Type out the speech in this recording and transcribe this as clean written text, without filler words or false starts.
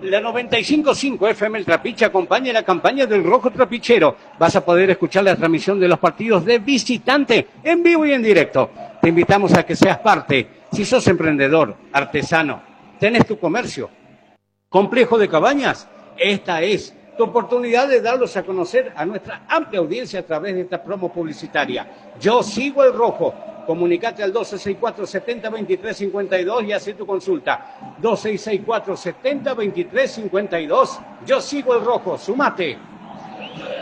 La 95.5 FM El Trapiche acompaña la campaña del Rojo Trapichero. Vas a poder escuchar la transmisión de los partidos de visitante en vivo y en directo. Te invitamos a que seas parte. Si sos emprendedor, artesano, tenés tu comercio, complejo de cabañas, esta es tu oportunidad de darlos a conocer a nuestra amplia audiencia a través de esta promo publicitaria. Yo sigo el Rojo. Comunicate al 2664-70-2352 y haz tu consulta. 2664-70-2352. Yo sigo el Rojo. Sumate.